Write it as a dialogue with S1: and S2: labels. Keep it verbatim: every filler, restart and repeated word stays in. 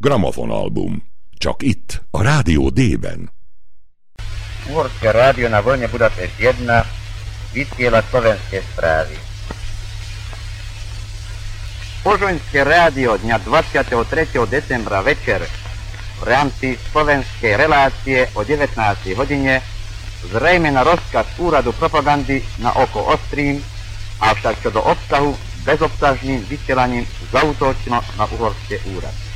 S1: Gramofonalbum. Csak itt, a Rádió D-ben.
S2: Uhorské rádio na vlne Budapešť jedna vysiela slovenské správy. Požoňské rádio dňa dvadsiateho tretieho decembra večer v rámci slovenskej relácie o devätnástej hodine zrejme na rozkaz úradu propagandy na oko ostrým, avšak čo do obsahu bezobsažným vysielaním zaútočilo na uhorský úrad.